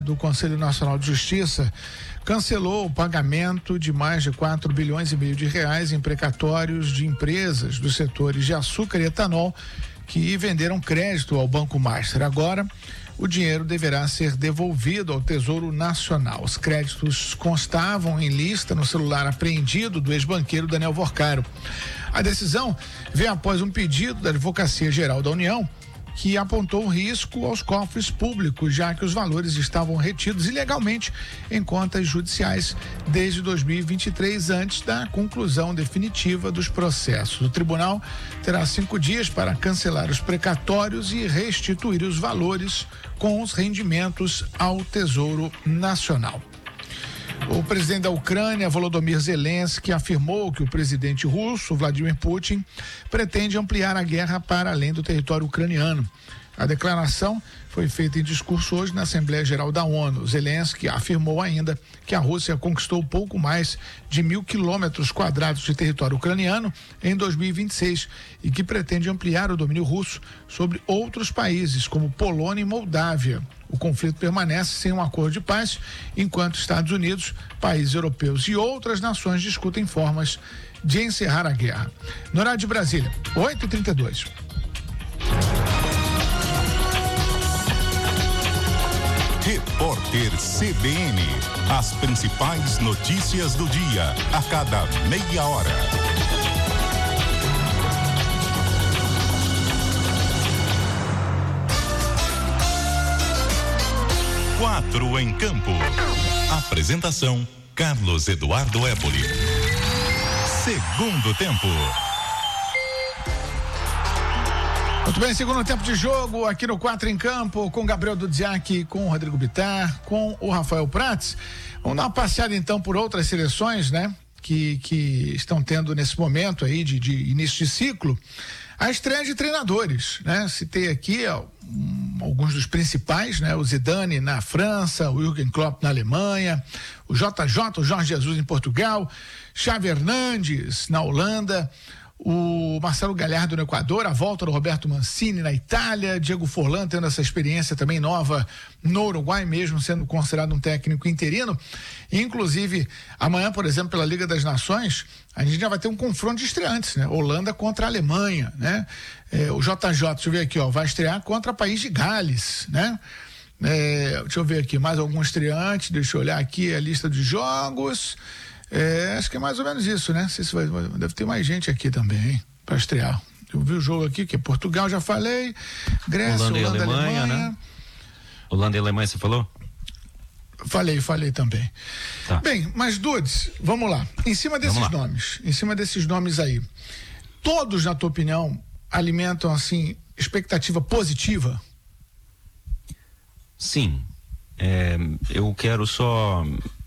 do Conselho Nacional de Justiça cancelou o pagamento de mais de 4 bilhões e meio de reais em precatórios de empresas dos setores de açúcar e etanol que venderam crédito ao Banco Master. Agora, o dinheiro deverá ser devolvido ao Tesouro Nacional. Os créditos constavam em lista no celular apreendido do ex-banqueiro Daniel Vorcaro. A decisão veio após um pedido da Advocacia Geral da União, que apontou risco aos cofres públicos, já que os valores estavam retidos ilegalmente em contas judiciais desde 2023, antes da conclusão definitiva dos processos. O tribunal terá 5 dias para cancelar os precatórios e restituir os valores com os rendimentos ao Tesouro Nacional. O presidente da Ucrânia, Volodymyr Zelensky, afirmou que o presidente russo, Vladimir Putin, pretende ampliar a guerra para além do território ucraniano. A declaração foi feita em discurso hoje na Assembleia Geral da ONU. Zelensky afirmou ainda que a Rússia conquistou pouco mais de 1.000 quilômetros quadrados de território ucraniano em 2026 e que pretende ampliar o domínio russo sobre outros países, como Polônia e Moldávia. O conflito permanece sem um acordo de paz, enquanto Estados Unidos, países europeus e outras nações discutem formas de encerrar a guerra. No horário de Brasília, 8h32. Repórter CBN. As principais notícias do dia, a cada meia hora. 4 em campo. Apresentação: Carlos Eduardo Éboli. Segundo tempo. Muito bem, segundo tempo de jogo aqui no 4 em campo, com Gabriel Dudziak, com o Rodrigo Bittar, com o Rafael Prats. Vamos dar uma passeada então por outras seleções, né? Que estão tendo nesse momento aí de início de ciclo a estreia de treinadores, né? Citei aqui alguns dos principais, né? O Zidane na França, o Jürgen Klopp na Alemanha, o JJ, o Jorge Jesus em Portugal, Xavi Hernandes na Holanda, o Marcelo Galhardo no Equador, a volta do Roberto Mancini na Itália, Diego Forlan tendo essa experiência também nova no Uruguai, mesmo sendo considerado um técnico interino. Inclusive, amanhã, por exemplo, pela Liga das Nações, a gente já vai ter um confronto de estreantes, né? Holanda contra a Alemanha, né? O JJ, deixa eu ver aqui, vai estrear contra o País de Gales, né? Deixa eu ver aqui, mais algum estreante, deixa eu olhar aqui a lista de jogos. Acho que é mais ou menos isso, né? Deve ter mais gente aqui também para estrear. Eu vi o jogo aqui, que é Portugal, já falei. Grécia, Holanda e Alemanha. Né? Holanda e Alemanha, você falou? Falei também. Tá. Bem, mas Dudes, vamos lá. Em cima desses nomes aí, todos, na tua opinião, alimentam, assim, expectativa positiva? Sim. Eu quero só